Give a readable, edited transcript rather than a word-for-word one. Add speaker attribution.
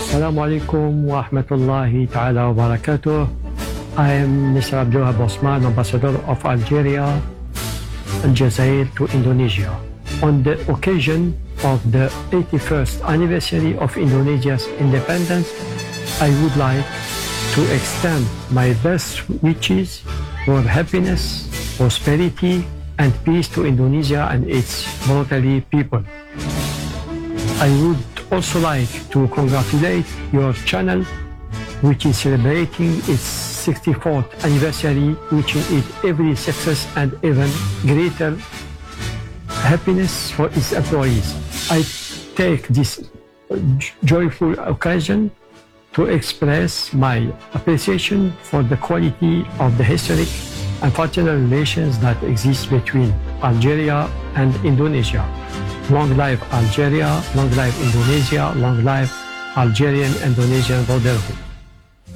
Speaker 1: Assalamu alaikum wa rahmatullahi ta'ala wa barakatuh. I am Mr. Abdulwahab Osman, Ambassador of Algeria and Jazair to Indonesia. On the occasion of the 81st anniversary of Indonesia's independence, I would like to extend my best wishes for happiness, prosperity, and peace to Indonesia and its brotherly people. I would also like to congratulate your channel, which is celebrating its 64th anniversary, wishing it every success and even greater happiness for its employees. I take this joyful occasion to express my appreciation for the quality of the historic and cultural relations that exist between Algeria and Indonesia. Long live Algeria, long live Indonesia, long live Algerian-Indonesian brotherhood.